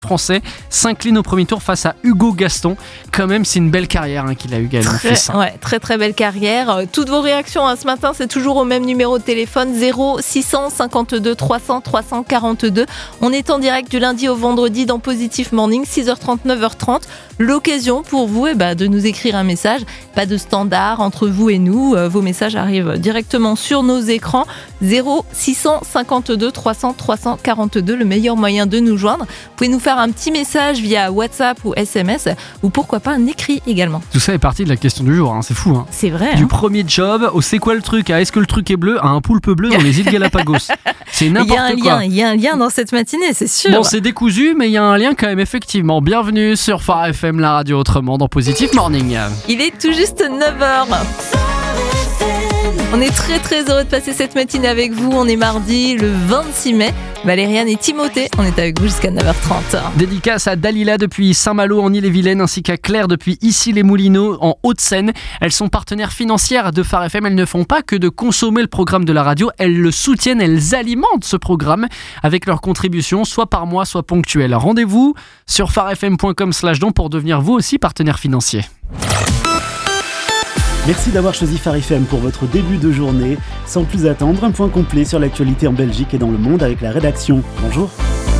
français s'incline au premier tour face à Hugo Gaston. Quand même, c'est une belle carrière qu'il a eu, Gaël, mon fils. Ouais, très très belle carrière. Toutes vos réactions ce matin, c'est toujours au même numéro de téléphone 0652 300 342. On est en direct du lundi au vendredi dans Positif Morning, 6h30, 9h30. L'occasion pour vous de nous écrire un message. Pas de standard entre vous et nous. Vos messages arrivent directement sur nos écrans. 0652 300 342, le meilleur moyen de nous joindre. Vous pouvez nous faire un petit message via WhatsApp ou SMS, ou pourquoi pas un écrit également. Tout ça est parti de la question du jour, c'est fou. C'est vrai. Du premier job au c'est quoi le truc, est-ce que le truc est bleu, à un poulpe bleu dans les îles Galapagos. C'est n'importe quoi. Il y a un lien dans cette matinée, c'est sûr. Bon, c'est décousu, mais il y a un lien quand même, effectivement. Bienvenue sur Phare FM, la radio autrement, dans Positif Morning. Il est tout juste 9h. On est très très heureux de passer cette matinée avec vous. On est mardi le 26 mai. Valériane et Timothée, on est avec vous jusqu'à 9h30. Dédicace à Dalila depuis Saint-Malo en Ille-et-Vilaine, ainsi qu'à Claire depuis Issy-les-Moulineaux en Hauts-de-Seine. Elles sont partenaires financières de Phare FM. Elles ne font pas que de consommer le programme de la radio, elles le soutiennent, elles alimentent ce programme avec leurs contributions, soit par mois, soit ponctuelles. Rendez-vous sur pharefm.com/don pour devenir vous aussi partenaire financier. Merci d'avoir choisi Phare FM pour votre début de journée. Sans plus attendre, un point complet sur l'actualité en Belgique et dans le monde avec la rédaction. Bonjour.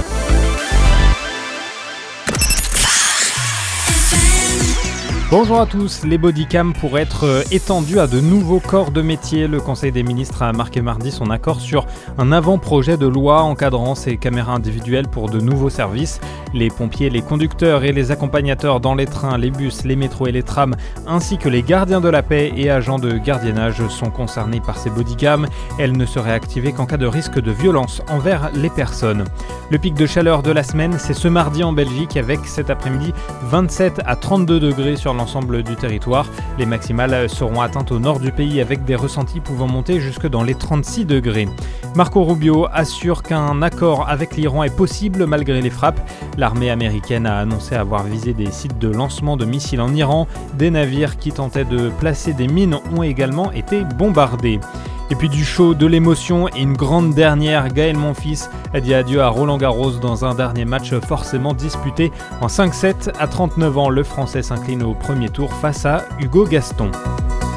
Bonjour à tous, les bodycams pourraient être étendus à de nouveaux corps de métier. Le Conseil des ministres a marqué mardi son accord sur un avant-projet de loi encadrant ces caméras individuelles pour de nouveaux services. Les pompiers, les conducteurs et les accompagnateurs dans les trains, les bus, les métros et les trams, ainsi que les gardiens de la paix et agents de gardiennage sont concernés par ces bodycams. Elles ne seraient activées qu'en cas de risque de violence envers les personnes. Le pic de chaleur de la semaine, c'est ce mardi en Belgique avec cet après-midi 27 à 32 degrés sur l'ensemble du territoire. Les maximales seront atteintes au nord du pays avec des ressentis pouvant monter jusque dans les 36 degrés. Marco Rubio assure qu'un accord avec l'Iran est possible malgré les frappes. L'armée américaine a annoncé avoir visé des sites de lancement de missiles en Iran. Des navires qui tentaient de placer des mines ont également été bombardés. Et puis du show, de l'émotion et une grande dernière, Gaël Monfils a dit adieu à Roland Garros dans un dernier match forcément disputé. En 5-7 à 39 ans, le Français s'incline au premier tour face à Hugo Gaston.